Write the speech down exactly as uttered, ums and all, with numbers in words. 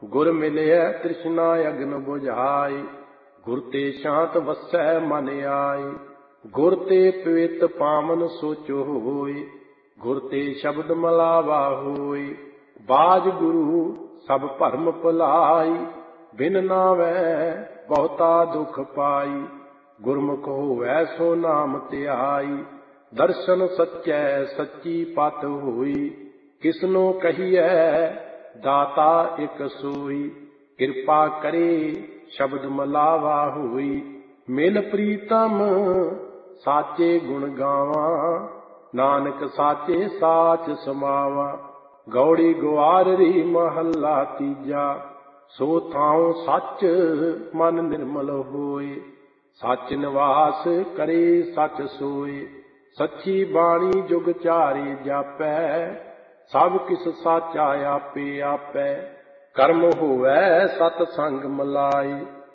ਗੁਰ ਮਿਲਿਆ ਤ੍ਰਿਸ਼ਨਾ ਅਗਨ ਬੁਝਾਈ, ਗੁਰ ਤੇ ਸ਼ਾਂਤ ਵਸੈ ਮਨ ਆਈ। ਗੁਰ ਤੇ ਪਵਿੱਤ ਪਾਵਨ ਸੋਚੋ ਹੋਈ, ਗੁਰ ਤੇ ਸ਼ਬਦ ਮਲਾਵਾ ਹੋਈ। ਬਾਜ ਗੁਰੂ ਸਭ ਭਰਮ ਭੁਲਾਈ, ਬਿਨ ਨਾਵੈ ਬਹੁਤਾ ਦੁਖ ਪਾਈ। ਗੁਰਮੁਖ ਹੋਵੈ ਸੋ ਨਾਮ ਧਿਆਈ, ਦਰਸ਼ਨ ਸੱਚੈ ਸੱਚੀ ਪਤ ਹੋਈ। ਕਿਸਨੋ ਕਹੀਐ ਦਾਤਾ ਇਕ ਸੋਈ, ਕਿਰਪਾ ਕਰੇ ਸ਼ਬਦ ਮਲਾਵਾ ਹੋਈ। ਮਿਲ ਪ੍ਰੀਤਮ ਸਾਚੇ ਗੁਣ ਗਾਵਾਂ, ਨਾਨਕ ਸਾਚੇ ਸਾਚ ਸਮਾਵਾ। ਗੌੜੀ ਗੁਆਰਰੀ ਮਹੱਲਾ ਤੀਜਾ, ਸੋ ਥਾਉ ਸੱਚ ਮਨ ਨਿਰਮਲ ਹੋਏ। ਸੱਚ ਨਿਵਾਸ ਕਰੇ ਸੱਚ ਸੋਏ, ਸੱਚੀ ਬਾਣੀ ਜੁਗ ਚਾਰੇ ਜਾਪੈ। ਸਭ ਕਿਸ ਸਾਚਾ ਆਪੇ ਆਪੈ, ਕਰਮ ਹੋਵੈ ਸਤ ਸੰਗ ਮਲਾਈ।